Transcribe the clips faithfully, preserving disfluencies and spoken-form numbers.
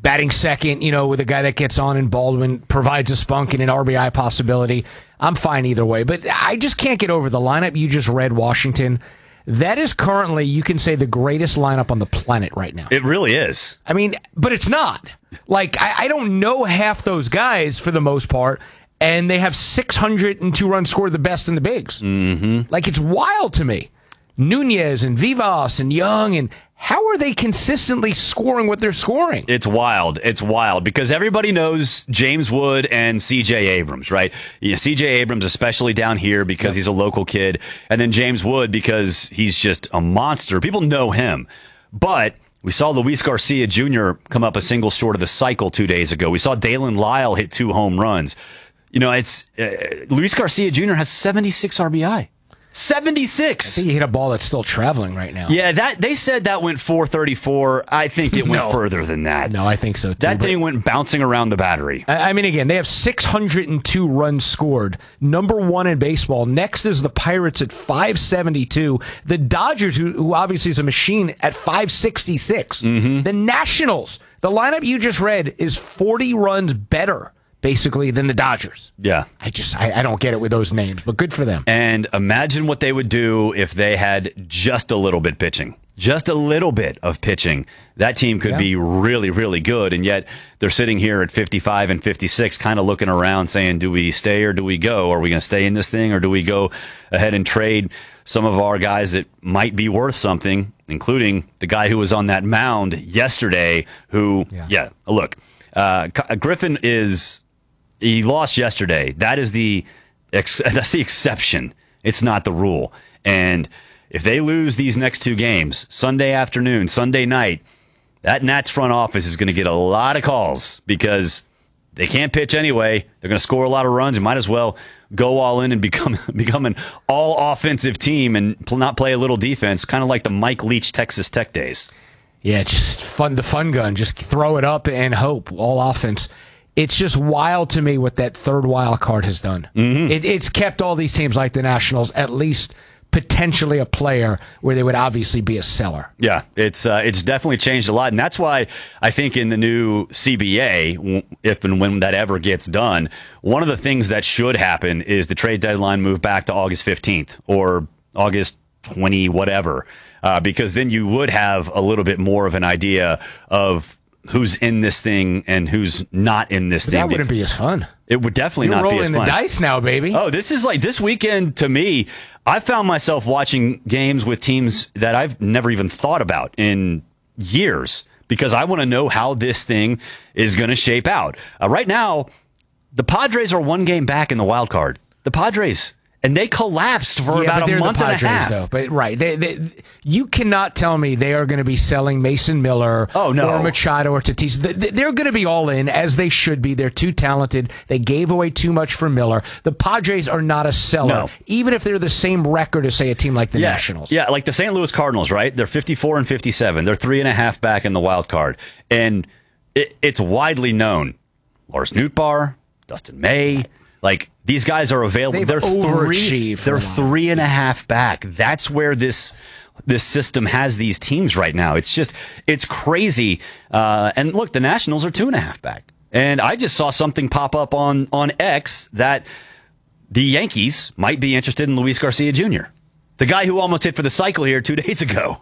batting second, you know, with a guy that gets on and Baldwin provides a spunk and an R B I possibility. I'm fine either way. But I just can't get over the lineup you just read, Washington. That is currently, you can say, the greatest lineup on the planet right now. It really is. I mean, but it's not. Like, I, I don't know half those guys for the most part, and they have six hundred two runs scored, the best in the bigs. Mm-hmm. Like, it's wild to me. Nunez and Vivas and Young, and how are they consistently scoring what they're scoring? It's wild. It's wild because everybody knows James Wood and C J Abrams, right? You know, C J Abrams, especially down here because yep. he's a local kid, and then James Wood because he's just a monster. People know him. But we saw Luis Garcia Junior come up a single short of the cycle two days ago. We saw Dalen Lyle hit two home runs. You know, it's uh, Luis Garcia Junior has seventy-six R B I. seventy-six. I think he hit a ball that's still traveling right now. Yeah, that they said that went four thirty-four. I think it went no. further than that. No, I think so too. That thing went bouncing around the battery. I mean, again, they have six hundred two runs scored. Number one in baseball. Next is the Pirates at five seventy-two. The Dodgers, who, who obviously is a machine, at five sixty-six. Mm-hmm. The Nationals, the lineup you just read, is forty runs better, basically, than the Dodgers. Yeah. I just, I, I don't get it with those names, but good for them. And imagine what they would do if they had just a little bit pitching. Just a little bit of pitching. That team could yeah. be really, really good. And yet they're sitting here at fifty-five and fifty-six, kind of looking around saying, do we stay or do we go? Are we going to stay in this thing or do we go ahead and trade some of our guys that might be worth something, including the guy who was on that mound yesterday who, yeah, yeah look, uh, Griffin is... He lost yesterday. That is the ex- that's the exception. It's not the rule. And if they lose these next two games, Sunday afternoon, Sunday night, that Nats front office is going to get a lot of calls because they can't pitch anyway. They're going to score a lot of runs. You might as well go all in and become become an all offensive team and not play a little defense, kind of like the Mike Leach Texas Tech days. Yeah, just fun the fun gun. Just throw it up and hope. All offense. It's just wild to me what that third wild card has done. Mm-hmm. It, it's kept all these teams like the Nationals at least potentially a player where they would obviously be a seller. Yeah, it's uh, it's definitely changed a lot, and that's why I think in the new C B A, if and when that ever gets done, one of the things that should happen is the trade deadline move back to August fifteenth or August twentieth, whatever, uh, because then you would have a little bit more of an idea of who's in this thing and who's not in this but thing. That wouldn't be as fun. It would definitely You're not be as fun. You're rolling the dice now, baby. Oh, this is like this weekend to me. I found myself watching games with teams that I've never even thought about in years because I want to know how this thing is going to shape out. Uh, right now, the Padres are one game back in the wild card. The Padres. And they collapsed for yeah, about a month Padres, and a half. Though. But right, they, they, you cannot tell me they are going to be selling Mason Miller oh, no. or Machado or Tatis. They're going to be all in, as they should be. They're too talented. They gave away too much for Miller. The Padres are not a seller, no. even if they're the same record as, say, a team like the yeah. Nationals. Yeah, like the Saint Louis Cardinals, right? They're fifty-four and fifty-seven. They're three and a half back in the wild card. And it, it's widely known. Lars Nootbaar, Dustin May, like... These guys are available. They've they're three. For they're three and a half back. That's where this this system has these teams right now. It's just it's crazy. Uh, and look, the Nationals are two and a half back. And I just saw something pop up on on X that the Yankees might be interested in Luis Garcia Junior, the guy who almost hit for the cycle here two days ago.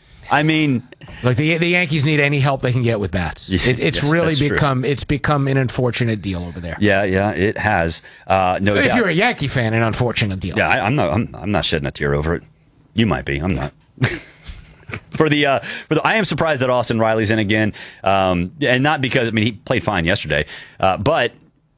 I mean, like the the Yankees need any help they can get with bats. It, it's yes, really become true. it's become an unfortunate deal over there. Yeah, yeah, it has. Uh, no if doubt. you're a Yankee fan, an unfortunate deal. Yeah, I, I'm not. I'm, I'm not shedding a tear over it. You might be. I'm not. for the uh, for the, I am surprised that Austin Riley's in again, um, and not because I mean he played fine yesterday, uh, but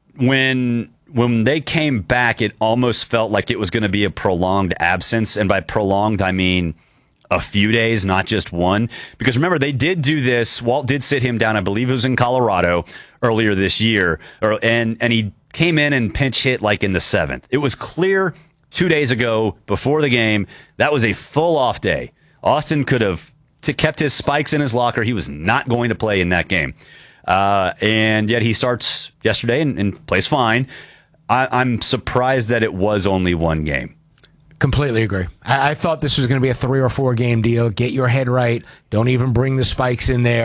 when. When they came back, it almost felt like it was going to be a prolonged absence, and by prolonged, I mean a few days, not just one. Because remember, they did do this. Walt did sit him down. I believe it was in Colorado earlier this year. Or, and, and he came in and pinch hit like in the seventh. It was clear two days ago before the game. That was a full off day. Austin could have t- kept his spikes in his locker. He was not going to play in that game. Uh, and yet he starts yesterday and, and plays fine. I, I'm surprised that it was only one game. Completely agree. I, I thought this was going to be a three or four game deal. Get your head right. Don't even bring the spikes in there.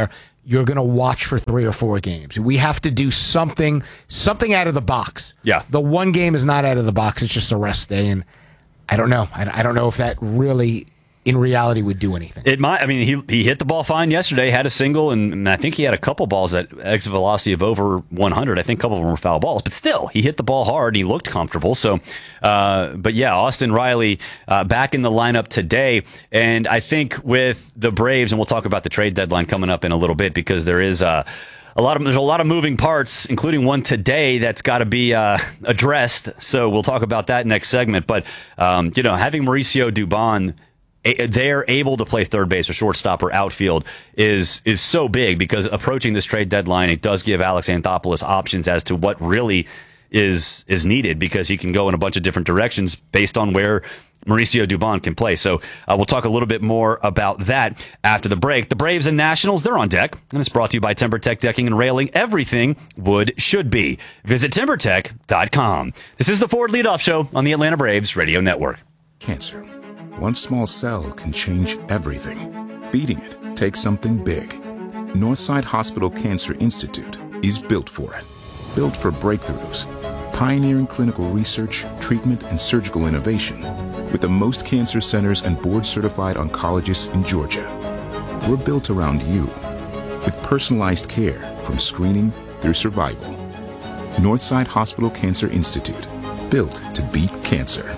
you're going to watch for three or four games. We have to do something, something out of the box. Yeah. The one game is not out of the box. It's just a rest day. And I don't know. I, I don't know if that really, in reality, would do anything. It might. I mean, he he hit the ball fine yesterday, had a single, and, and I think he had a couple balls at exit velocity of over one hundred. I think a couple of them were foul balls, but still, he hit the ball hard and he looked comfortable. So, uh, but yeah, Austin Riley uh, back in the lineup today, and I think with the Braves, and we'll talk about the trade deadline coming up in a little bit because there is uh, a lot of there's a lot of moving parts, including one today that's got to be uh, addressed. So we'll talk about that next segment. But um, you know, having Mauricio Dubon, they're able to play third base or shortstop or outfield is is so big because approaching this trade deadline, it does give Alex Anthopoulos options as to what really is is needed because he can go in a bunch of different directions based on where Mauricio Dubon can play. So uh, we'll talk a little bit more about that after the break. The Braves and Nationals, they're on deck, and it's brought to you by TimberTech Decking and Railing. Everything wood should be. Visit timber tech dot com. This is the Ford Leadoff Show on the Atlanta Braves Radio Network. Cancer. One small cell can change everything. Beating it takes something big. Northside Hospital Cancer Institute is built for it. Built for breakthroughs, pioneering clinical research, treatment, and surgical innovation with the most cancer centers and board-certified oncologists in Georgia. We're built around you with personalized care from screening through survival. Northside Hospital Cancer Institute, built to beat cancer.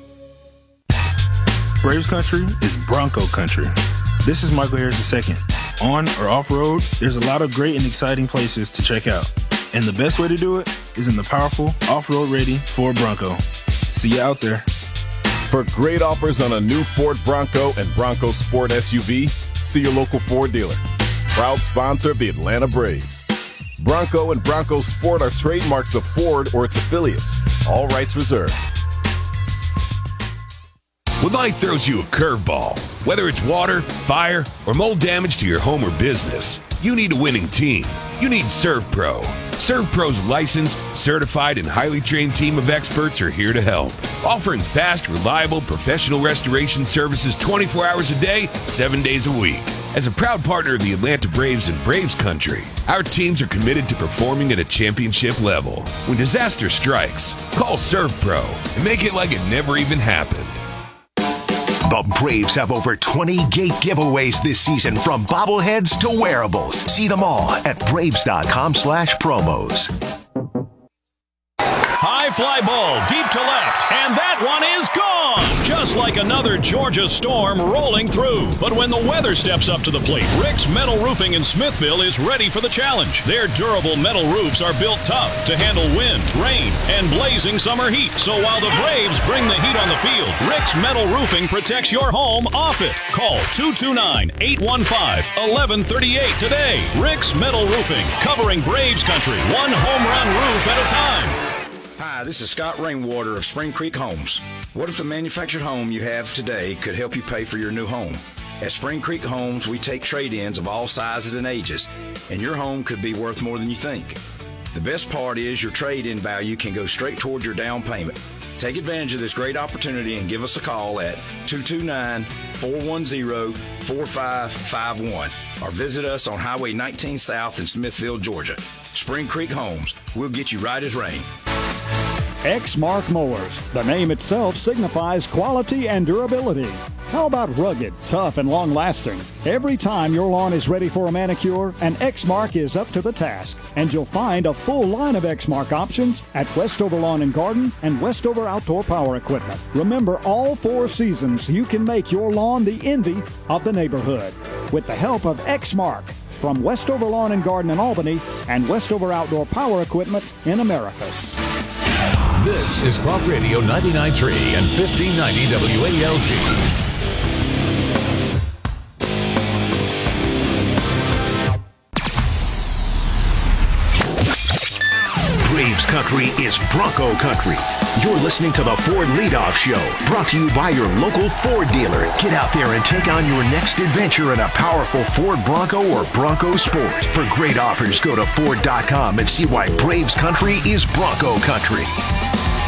Braves country is Bronco country. This is Michael Harris the second. On or off-road, there's a lot of great and exciting places to check out. And the best way to do it is in the powerful, off-road ready Ford Bronco. See you out there. For great offers on a new Ford Bronco and Bronco Sport S U V, see your local Ford dealer. Proud sponsor of the Atlanta Braves. Bronco and Bronco Sport are trademarks of Ford or its affiliates. All rights reserved. When life throws you a curveball, whether it's water, fire, or mold damage to your home or business, you need a winning team. You need ServPro. ServPro's licensed, certified, and highly trained team of experts are here to help, offering fast, reliable, professional restoration services twenty-four hours a day, seven days a week. As a proud partner of the Atlanta Braves and Braves Country, our teams are committed to performing at a championship level. When disaster strikes, call ServPro and make it like it never even happened. The Braves have over twenty gate giveaways this season, from bobbleheads to wearables. See them all at braves.com slash promos. High fly ball deep to left, and that one is gone. Just like another Georgia storm rolling through. But when the weather steps up to the plate, Rick's Metal Roofing in Smithville is ready for the challenge. Their durable metal roofs are built tough to handle wind, rain, and blazing summer heat. So while the Braves bring the heat on the field, Rick's Metal Roofing protects your home off it. Call two two nine, eight one five, one one three eight today. Rick's Metal Roofing, covering Braves country, one home run roof at a time. Hi, this is Scott Rainwater of Spring Creek Homes. What if the manufactured home you have today could help you pay for your new home? At Spring Creek Homes, we take trade-ins of all sizes and ages, and your home could be worth more than you think. The best part is your trade-in value can go straight toward your down payment. Take advantage of this great opportunity and give us a call at two two nine, four one zero, four five five one or visit us on Highway nineteen South in Smithville, Georgia. Spring Creek Homes. We'll get you right as rain. Exmark Mowers. The name itself signifies quality and durability. How about rugged, tough, and long-lasting? Every time your lawn is ready for a manicure, an Exmark is up to the task. And you'll find a full line of Exmark options at Westover Lawn and Garden and Westover Outdoor Power Equipment. Remember, all four seasons, you can make your lawn the envy of the neighborhood with the help of Exmark from Westover Lawn and Garden in Albany and Westover Outdoor Power Equipment in Americus. This is Talk Radio ninety-nine point three and fifteen ninety W A L G. Braves country is Bronco country. You're listening to the Ford Leadoff Show, brought to you by your local Ford dealer. Get out there and take on your next adventure in a powerful Ford Bronco or Bronco Sport. For great offers, go to Ford dot com and see why Braves country is Bronco country.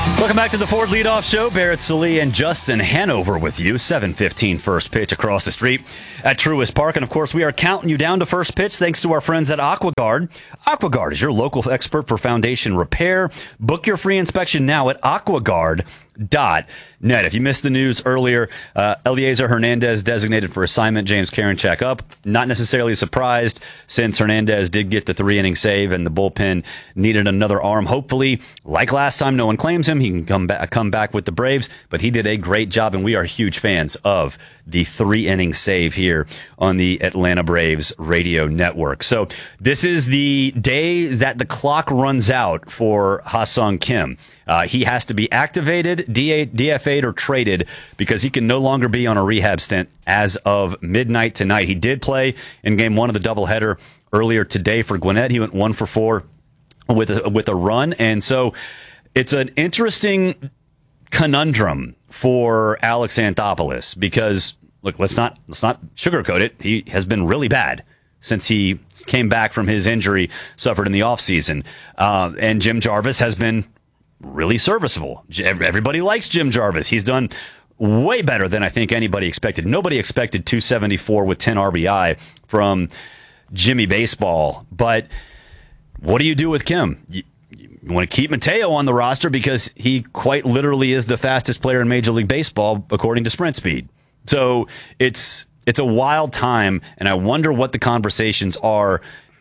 Welcome back to the Ford Leadoff Show. Barrett Sallee and Justin Hanover with you. seven fifteen first pitch across the street at Truist Park. And, of course, we are counting you down to first pitch thanks to our friends at AquaGuard. AquaGuard is your local expert for foundation repair. Book your free inspection now at aquaguard dot net. If you missed the news earlier, uh, Eliezer Hernandez designated for assignment, James Karinchak up. Not necessarily surprised since Hernandez did get the three-inning save and the bullpen needed another arm. Hopefully, like last time, no one claims him. He can come back, come back with the Braves, but he did a great job, and we are huge fans of the three-inning save here on the Atlanta Braves radio network. So this is the day that the clock runs out for Ha-Seong Kim. Uh, he has to be activated, D F A'd, or traded because he can no longer be on a rehab stint as of midnight tonight. He did play in game one of the doubleheader earlier today for Gwinnett. He went one for four with a, with a run, and so it's an interesting conundrum for Alex Anthopoulos because, look, let's not let's not sugarcoat it. He has been really bad since he came back from his injury suffered in the offseason. Uh, and Jim Jarvis has been really serviceable. Everybody likes Jim Jarvis. He's done way better than I think anybody expected. Nobody expected two seventy-four with ten R B I from Jimmy Baseball. But what do you do with Kim? You, you want to keep Mateo on the roster because he quite literally is the fastest player in Major League Baseball according to sprint speed. So it's it's a wild time, and I wonder what the conversations are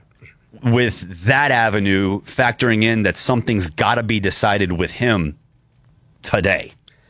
with that avenue, factoring in that something's got to be decided with him today.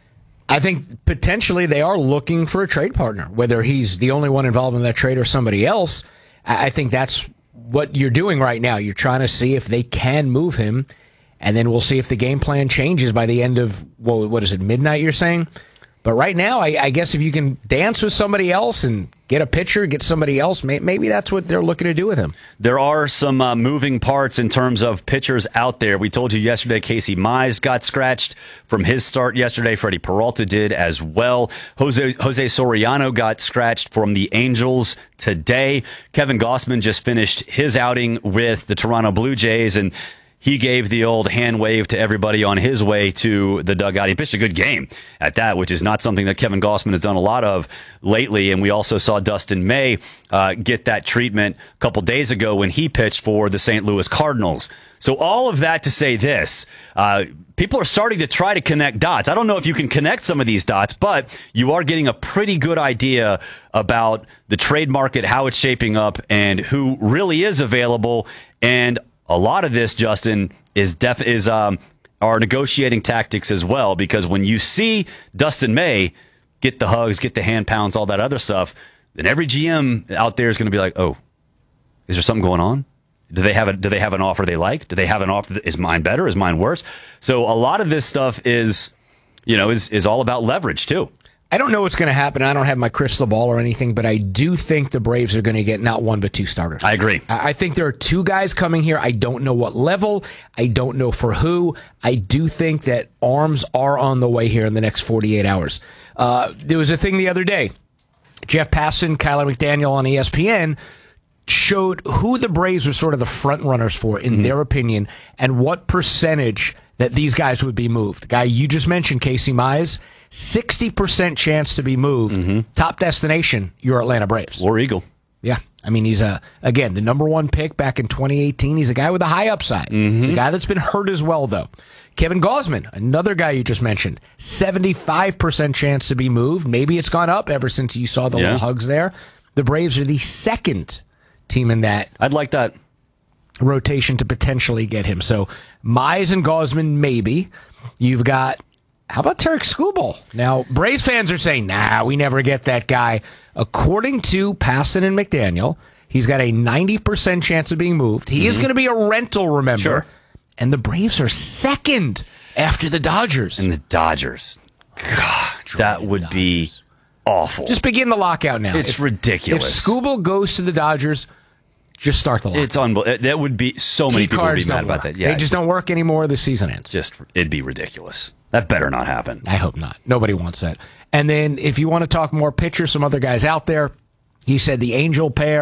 I think potentially they are looking for a trade partner, whether he's the only one involved in that trade or somebody else. I think that's what you're doing right now. You're trying to see if they can move him, and then we'll see if the game plan changes by the end of, well, what is it, midnight, you're saying? But right now, I, I guess if you can dance with somebody else and get a pitcher, get somebody else, may, maybe that's what they're looking to do with him. There are some uh, moving parts in terms of pitchers out there. We told you yesterday Casey Mize got scratched from his start yesterday. Freddie Peralta did as well. Jose, Jose Soriano got scratched from the Angels today. Kevin Gossman just finished his outing with the Toronto Blue Jays, and he gave the old hand wave to everybody on his way to the dugout. He pitched a good game at that, which is not something that Kevin Gossman has done a lot of lately. And we also saw Dustin May uh, get that treatment a couple days ago when he pitched for the Saint Louis Cardinals. So all of that to say this, uh, people are starting to try to connect dots. I don't know if you can connect some of these dots, but you are getting a pretty good idea about the trade market, how it's shaping up, and who really is available. And a lot of this, Justin, is def- is um, our negotiating tactics as well, because when you see Dustin May get the hugs, get the hand pounds, all that other stuff, then every G M out there is going to be like, oh, is there something going on? Do they have a, do they have an offer they like? Do they have an offer that is mine better? Is mine worse? So a lot of this stuff is, you know, is, is all about leverage too. I don't know what's going to happen. I don't have my crystal ball or anything, but I do think the Braves are going to get not one but two starters. I agree. I think there are two guys coming here. I don't know what level. I don't know for who. I do think that arms are on the way here in the next forty-eight hours. Uh, there was a thing the other day. Jeff Passan, Kyler McDaniel on E S P N showed who the Braves were sort of the front runners for, in mm-hmm. their opinion, and what percentage that these guys would be moved. The guy you just mentioned, Casey Mize, sixty percent chance to be moved. Mm-hmm. Top destination, your Atlanta Braves. War Eagle. Yeah. I mean, he's, a again, the number one pick back in twenty eighteen. He's a guy with a high upside. Mm-hmm. He's a guy that's been hurt as well, though. Kevin Gausman, another guy you just mentioned, seventy-five percent chance to be moved. Maybe it's gone up ever since you saw the yeah. little hugs there. The Braves are the second team in that. I'd like that rotation to potentially get him. So Mize and Gausman, maybe. You've got, how about Tarek Skubal? Now, Braves fans are saying, nah, we never get that guy. According to Passan and McDaniel, he's got a ninety percent chance of being moved. He mm-hmm. is going to be a rental, remember. Sure. And the Braves are second after the Dodgers. And the Dodgers. God, that would Dodgers. be awful. Just begin the lockout now. It's if, ridiculous. If Skubal goes to the Dodgers, just start the lockout. It's unbelievable. That would be, so many Key people would be mad work. about that. Yeah, they just, just don't work anymore. The season ends. Just, it'd be ridiculous. That better not happen. I hope not. Nobody wants that. And then if you want to talk more pitchers, some other guys out there, he said the Angel pair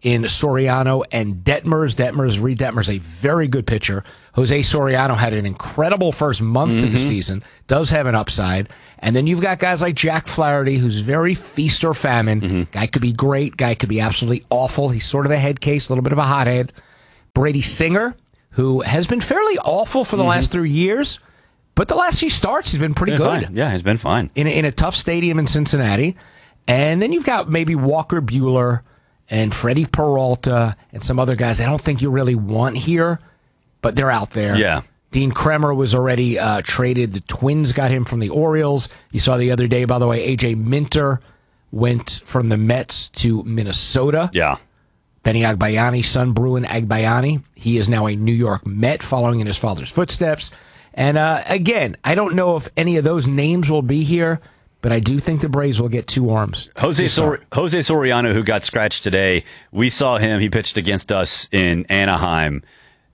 in Soriano and Detmers. Detmers, Reed Detmers, a very good pitcher. Jose Soriano had an incredible first month mm-hmm. of the season, does have an upside. And then you've got guys like Jack Flaherty, who's very feast or famine. Mm-hmm. Guy could be great, guy could be absolutely awful. He's sort of a head case, a little bit of a hothead. Brady Singer, who has been fairly awful for the mm-hmm. last three years, but the last few starts he's been pretty been good. Fine. Yeah, he's been fine. In a, in a tough stadium in Cincinnati. And then you've got maybe Walker Buehler and Freddie Peralta and some other guys I don't think you really want here, but they're out there. Yeah. Dean Kremer was already uh, traded. The Twins got him from the Orioles. You saw the other day, by the way, A J Minter went from the Mets to Minnesota. Yeah. Benny Agbayani, son Bruin Agbayani. He is now a New York Met, following in his father's footsteps. And uh, again, I don't know if any of those names will be here, but I do think the Braves will get two arms. Jose Sor- Jose Soriano, who got scratched today, we saw him. He pitched against us in Anaheim,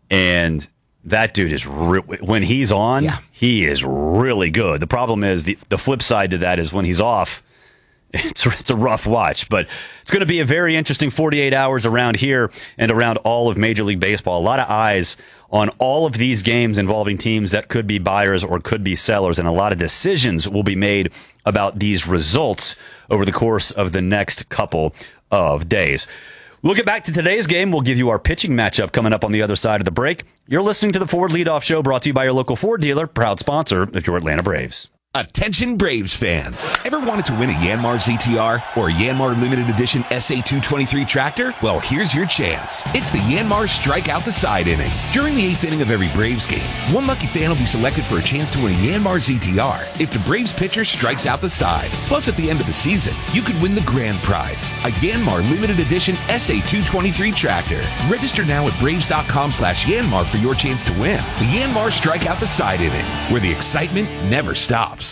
and that dude is re- when he's on, yeah. he is really good. The problem is the the flip side to that is when he's off, it's it's a rough watch. But it's going to be a very interesting forty-eight hours around here and around all of Major League Baseball. A lot of eyes on all of these games involving teams that could be buyers or could be sellers, and a lot of decisions will be made about these results over the course of the next couple of days. We'll get back to today's game. We'll give you our pitching matchup coming up on the other side of the break. You're listening to the Ford Leadoff Show, brought to you by your local Ford dealer, proud sponsor of your Atlanta Braves. Attention Braves fans. Ever wanted to win a Yanmar Z T R or a Yanmar Limited Edition S A two twenty-three tractor? Well, here's your chance. It's the Yanmar Strike Out the Side inning. During the eighth inning of every Braves game, one lucky fan will be selected for a chance to win a Yanmar Z T R if the Braves pitcher strikes out the side. Plus, at the end of the season, you could win the grand prize, a Yanmar Limited Edition S A two twenty-three tractor. Register now at Braves.com slash Yanmar for your chance to win. The Yanmar Strike Out the Side inning, where the excitement never stops.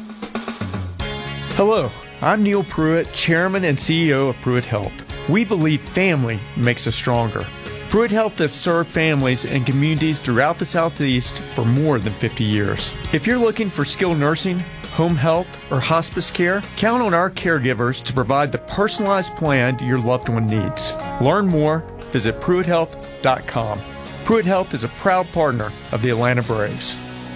Hello, I'm Neil Pruitt, Chairman and C E O of Pruitt Health. We believe family makes us stronger. Pruitt Health has served families and communities throughout the Southeast for more than fifty years. If you're looking for skilled nursing, home health, or hospice care, count on our caregivers to provide the personalized plan your loved one needs. Learn more, visit Pruitt Health dot com. Pruitt Health is a proud partner of the Atlanta Braves.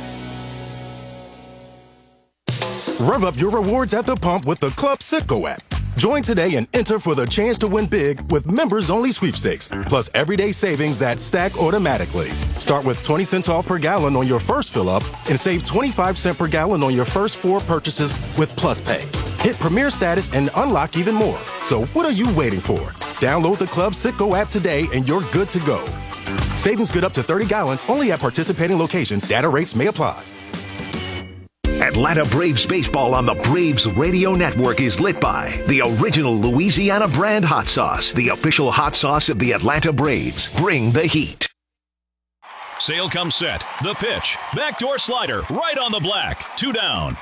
Rev up your rewards at the pump with the Club Citgo app. Join today and enter for the chance to win big with members-only sweepstakes, plus everyday savings that stack automatically. Start with twenty cents off per gallon on your first fill-up and save twenty-five cents per gallon on your first four purchases with Plus Pay. Hit Premier status and unlock even more. So what are you waiting for? Download the Club Citgo app today and you're good to go. Savings good up to thirty gallons only at participating locations. Data rates may apply. Atlanta Braves baseball on the Braves Radio Network is lit by the original Louisiana brand hot sauce, the official hot sauce of the Atlanta Braves. Bring the heat. Sale comes set. The pitch. Backdoor slider. Right on the black. Two down.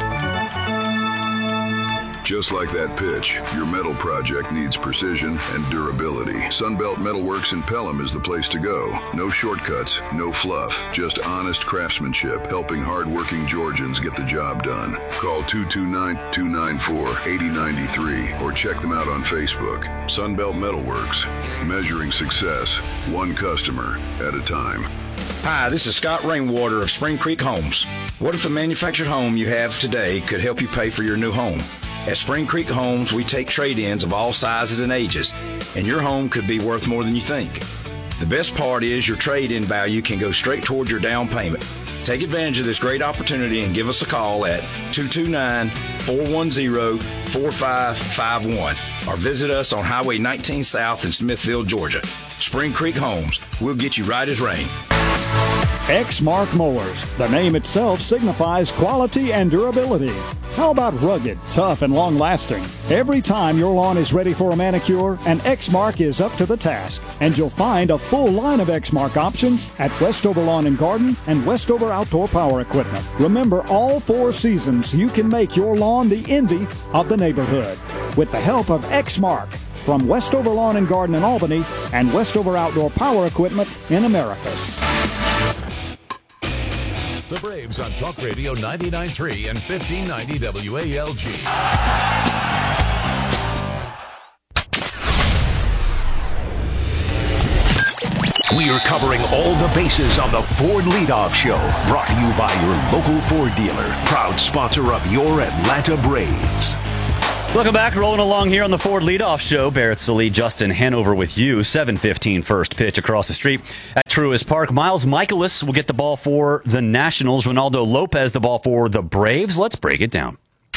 Just like that pitch, your metal project needs precision and durability. Sunbelt Metalworks in Pelham is the place to go. No shortcuts, no fluff, just honest craftsmanship, helping hard-working Georgians get the job done. Call two two nine, two nine four, eight zero nine three or check them out on Facebook. Sunbelt Metalworks, measuring success, one customer at a time. Hi, this is Scott Rainwater of Spring Creek Homes. What if the manufactured home you have today could help you pay for your new home? At Spring Creek Homes, we take trade-ins of all sizes and ages, and your home could be worth more than you think. The best part is your trade-in value can go straight towards your down payment. Take advantage of this great opportunity and give us a call at two two nine, four one zero, four five five one or visit us on Highway nineteen South in Smithville, Georgia. Spring Creek Homes, we'll get you right as rain. Exmark Mowers. The name itself signifies quality and durability. How about rugged, tough, and long-lasting? Every time your lawn is ready for a manicure, an Exmark is up to the task. And you'll find a full line of Exmark options at Westover Lawn and Garden and Westover Outdoor Power Equipment. Remember, all four seasons, you can make your lawn the envy of the neighborhood. With the help of Exmark from Westover Lawn and Garden in Albany and Westover Outdoor Power Equipment in Americus. The Braves on Talk Radio ninety-nine point three and fifteen ninety W A L G. We are covering all the bases on the Ford Leadoff Show. Brought to you by your local Ford dealer. Proud sponsor of your Atlanta Braves. Welcome back. Rolling along here on the Ford Leadoff Show. Barrett Sallee, Justin Hanover with you. seven fifteen first pitch across the street at Truist Park. Miles Michaelis will get the ball for the Nationals. Ronaldo Lopez the ball for the Braves. Let's break it down.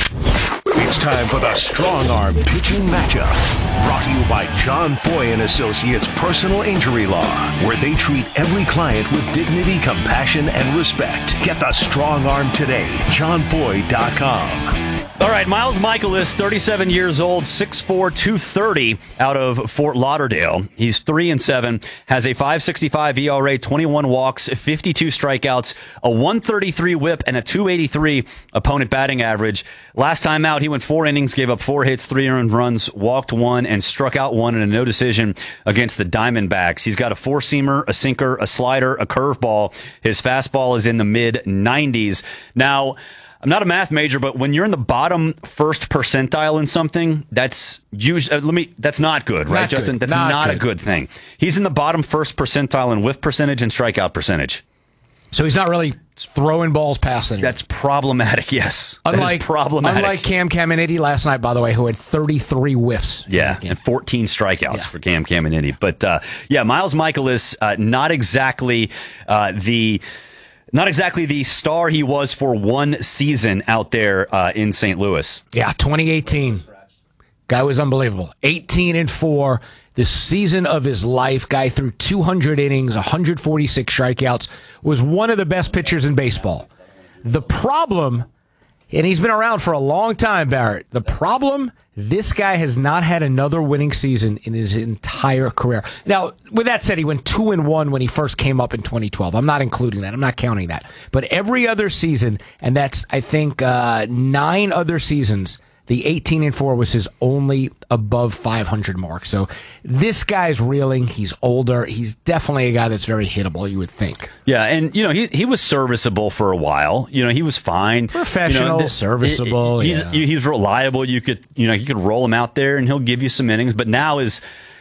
It's time for the Strong Arm Pitching Matchup. Brought to you by John Foy and Associates Personal Injury Law, where they treat every client with dignity, compassion, and respect. Get the Strong Arm today. john foy dot com. All right, Miles Michaelis, thirty-seven years old, six four, two thirty, out of Fort Lauderdale. He's three and seven, has a five sixty-five E R A, twenty-one walks, fifty-two strikeouts, a one thirty-three whip, and a two eighty-three opponent batting average. Last time out, he went four innings, gave up four hits, three earned runs, walked one, and struck out one in a no decision against the Diamondbacks. He's got a four-seamer, a sinker, a slider, a curveball. His fastball is in the mid nineties. Now, I'm not a math major, but when you're in the bottom first percentile in something, that's usually, uh, let me, that's not good, right, not Justin? Good. That's not, not good. a good thing. He's in the bottom first percentile in whiff percentage and strikeout percentage. So he's not really throwing balls past anyone. That's problematic, yes. Unlike, problematic. unlike Cam Caminiti last night, by the way, who had thirty-three whiffs. Yeah, and fourteen strikeouts yeah. for Cam Caminiti. But, uh, yeah, Miles Michaelis, uh, not exactly uh, the... Not exactly the star he was for one season out there uh, in Saint Louis. Yeah, twenty eighteen. Guy was unbelievable. eighteen and four, the season of his life. Guy threw two hundred innings, one hundred forty-six strikeouts, was one of the best pitchers in baseball. The problem, and he's been around for a long time, Barrett, the problem, this guy has not had another winning season in his entire career. Now, with that said, he went two and one when he first came up in twenty twelve. I'm not including that. I'm not counting that. But every other season, and that's, I think, uh, nine other seasons, the eighteen and four was his only above five hundred mark. So this guy's reeling. He's older. He's definitely a guy that's very hittable, you would think. Yeah, and, you know, he he was serviceable for a while. You know, he was fine. Professional, you know, serviceable. He's, yeah. he's reliable. You could, you know, you could roll him out there and he'll give you some innings. But now is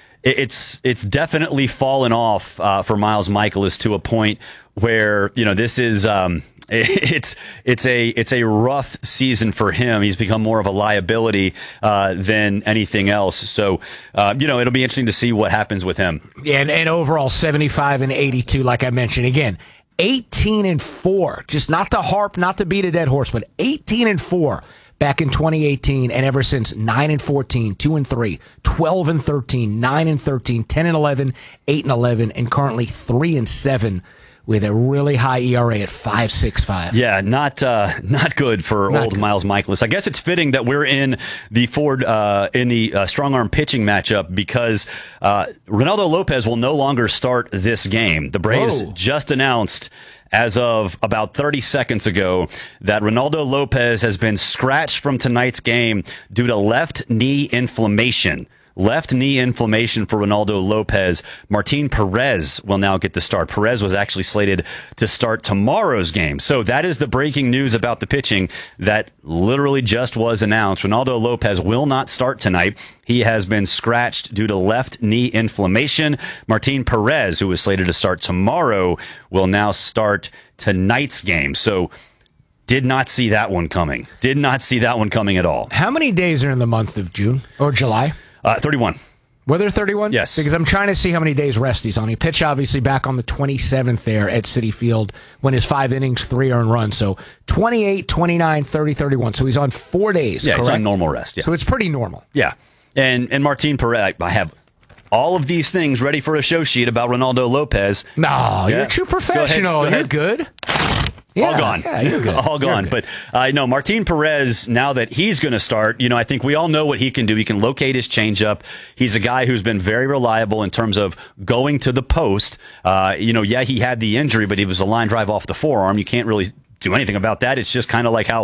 it's it's definitely fallen off uh, for Miles Michaelis to a point where, you know, this is um, it's it's a it's a rough season for him. He's become more of a liability uh, than anything else. So, uh, you know, it'll be interesting to see what happens with him. Yeah, and, and overall seventy-five and eighty-two, like I mentioned again. eighteen and four, just not to harp, not to beat a dead horse, but eighteen and four back in twenty eighteen, and ever since nine and fourteen, two and three, twelve and thirteen, nine and thirteen, ten and eleven, eight and eleven, and currently three and seven with a really high E R A at five sixty-five. Yeah, not uh, not good for Not old good. Miles Michaelis. I guess it's fitting that we're in the Ford uh, in the uh, strong arm pitching matchup because uh, Ronaldo Lopez will no longer start this game. The Braves Whoa. just announced as of about thirty seconds ago that Ronaldo Lopez has been scratched from tonight's game due to left knee inflammation. Left knee inflammation for Ronaldo Lopez. Martin Perez will now get the start. Perez was actually slated to start tomorrow's game. So that is the breaking news about the pitching that literally just was announced. Ronaldo Lopez will not start tonight. He has been scratched due to left knee inflammation. Martin Perez, who is slated to start tomorrow, will now start tonight's game. So did not see that one coming. Did not see that one coming at all. How many days are in the month of June or July? Uh, thirty-one. Were there thirty-one? Yes. Because I'm trying to see how many days rest he's on. He pitched obviously back on the twenty-seventh there at Citi Field when his five innings, three earned runs. So twenty-eight, twenty-nine, thirty, thirty-one. So he's on four days, Yeah, correct? he's on normal rest. Yeah. So it's pretty normal. Yeah. And and Martin Perez, I have all of these things ready for a show sheet about Ronaldo Lopez. No, Yeah. you're a true professional. Go ahead, You're go ahead. good. Yeah, all gone. Yeah, you're good. all gone. You're good. But uh, no, Martin Perez, now that he's going to start, you know, I think we all know what he can do. He can locate his changeup. He's a guy who's been very reliable in terms of going to the post. Uh, you know, yeah, he had the injury, but he was a line drive off the forearm. You can't really do anything about that. It's just kind of like how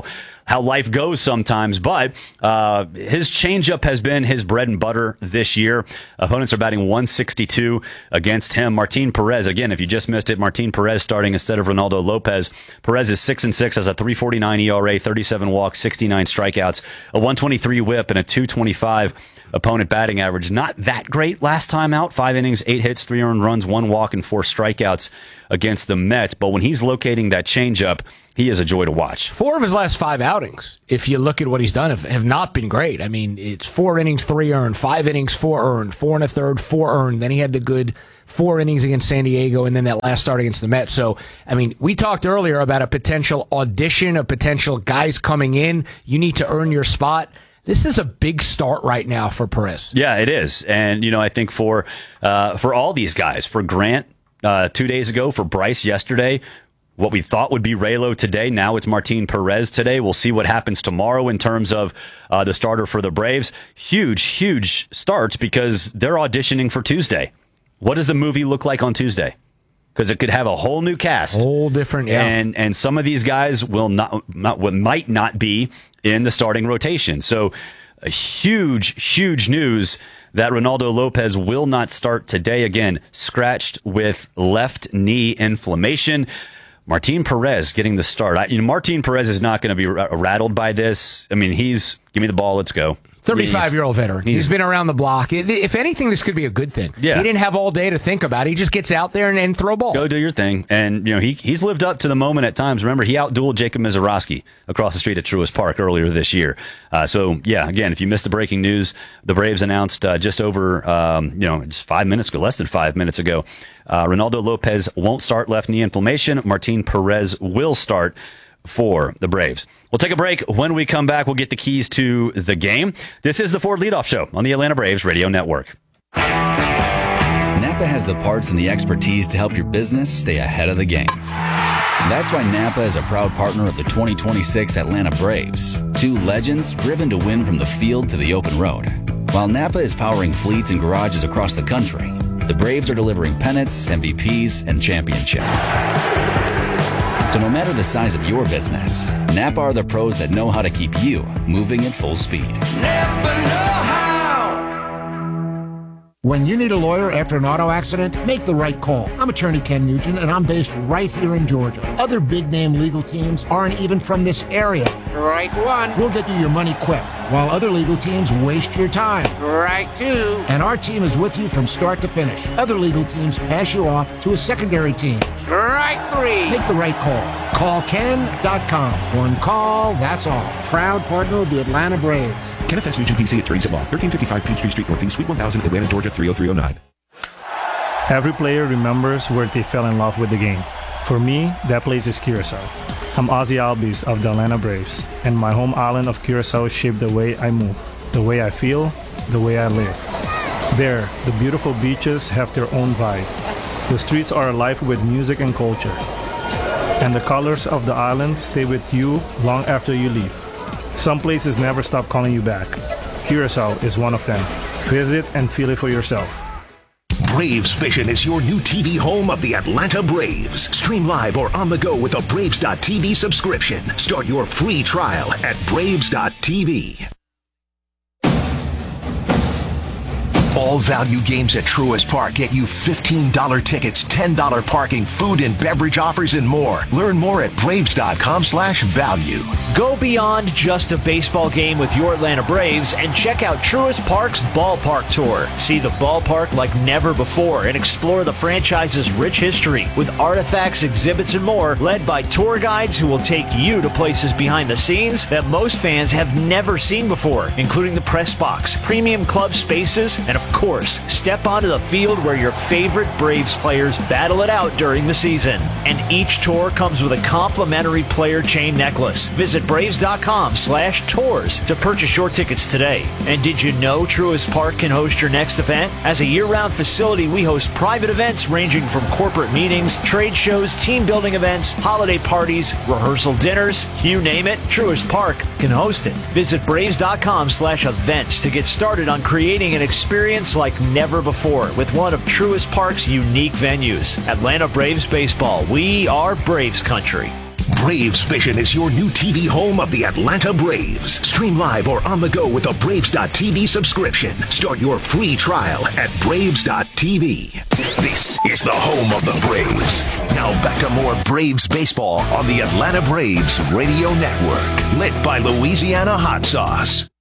how life goes sometimes, but uh, his changeup has been his bread and butter this year. Opponents are batting one sixty-two against him. Martin Perez, again, if you just missed it, Martin Perez starting instead of Ronaldo Lopez. Perez is six and six, has a three forty-nine E R A, thirty-seven walks, sixty-nine strikeouts, a one twenty-three whip, and a two twenty-five opponent batting average. Not that great last time out. Five innings, eight hits, three earned runs, one walk, and four strikeouts against the Mets. But when he's locating that changeup, he is a joy to watch. Four of his last five outings, if you look at what he's done, have, have not been great. I mean, it's four innings, three earned, five innings, four earned, four and a third, four earned. Then he had the good four innings against San Diego, and then that last start against the Mets. So, I mean, we talked earlier about a potential audition, a potential guys coming in. You need to earn your spot. This is a big start right now for Perez. Yeah, it is. And, you know, I think for uh, for all these guys, for Grant uh, two days ago, for Bryce yesterday, what we thought would be Raylo today, now it's Martin Perez today. We'll see what happens tomorrow in terms of uh, the starter for the Braves. Huge, huge starts because they're auditioning for Tuesday. What does the movie look like on Tuesday? Because it could have a whole new cast, whole different, yeah. And and some of these guys will not, not what might not be in the starting rotation. So, a huge, huge news that Ronaldo Lopez will not start today. Again, scratched with left knee inflammation. Martin Perez getting the start. I, you know, Martin Perez is not going to be r- rattled by this. I mean, he's give me the ball, let's go. thirty-five-year-old veteran. He's, he's been around the block. If anything, this could be a good thing. Yeah. He didn't have all day to think about it. He just gets out there and, and throw a ball. Go do your thing. And, you know, he he's lived up to the moment at times. Remember, he outdueled Jacob Misiorowski across the street at Truist Park earlier this year. Uh, so, yeah, again, if you missed the breaking news, the Braves announced uh, just over, um, you know, just five minutes ago, less than five minutes ago, uh, Ronaldo Lopez won't start left knee inflammation. Martin Perez will start for the Braves. We'll take a break. When we come back, we'll get the keys to the game. This is the Ford Leadoff Show on the Atlanta Braves Radio Network. Napa has the parts and the expertise to help your business stay ahead of the game. That's why Napa is a proud partner of the twenty twenty-six Atlanta Braves, two legends driven to win from the field to the open road. While Napa is powering fleets and garages across the country, the Braves are delivering pennants, M V Ps, and championships. So no matter the size of your business, Napa are the pros that know how to keep you moving at full speed. Napa know how. When you need a lawyer after an auto accident, make the right call. I'm attorney Ken Nugent, and I'm based right here in Georgia. Other big-name legal teams aren't even from this area. Right one. We'll get you your money quick, while other legal teams waste your time. Right two. And our team is with you from start to finish. Other legal teams pass you off to a secondary team. Right three. Make the right call. Call Ken dot com. One call, that's all. Proud partner of the Atlanta Braves. Kenneth S. Nugent, P C, attorneys at law. thirteen fifty-five Peachtree Street Northeast, Suite one thousand, Atlanta, Georgia, three oh three oh nine. Every player remembers where they fell in love with the game. For me, that place is Curacao. I'm Ozzy Albies of the Atlanta Braves, and my home island of Curacao shaped the way I move, the way I feel, the way I live. There, the beautiful beaches have their own vibe. The streets are alive with music and culture. And the colors of the island stay with you long after you leave. Some places never stop calling you back. Curacao is one of them. Visit and feel it for yourself. Braves Vision is your new T V home of the Atlanta Braves. Stream live or on the go with a Braves dot T V subscription. Start your free trial at Braves dot T V. All value games at Truist Park get you fifteen dollars tickets, ten dollars parking, food and beverage offers, and more. Learn more at Braves dot com slash value. Go beyond just a baseball game with your Atlanta Braves and check out Truist Park's Ballpark Tour. See the ballpark like never before and explore the franchise's rich history with artifacts, exhibits, and more, led by tour guides who will take you to places behind the scenes that most fans have never seen before, including the press box, premium club spaces, and of course, step onto the field where your favorite Braves players battle it out during the season. And each tour comes with a complimentary player chain necklace. Visit Braves dot com slash tours to purchase your tickets today. And did you know Truist Park can host your next event? As a year-round facility, we host private events ranging from corporate meetings, trade shows, team building events, holiday parties, rehearsal dinners, you name it, Truist Park can host it. Visit Braves dot com slash events to get started on creating an experience like never before with one of Truist Park's unique venues. Atlanta Braves Baseball. We are Braves country. Braves Vision is your new T V home of the Atlanta Braves. Stream live or on the go with a Braves dot T V subscription. Start your free trial at Braves dot T V. This is the home of the Braves. Now back to more Braves baseball on the Atlanta Braves Radio Network. Lit by Louisiana Hot Sauce.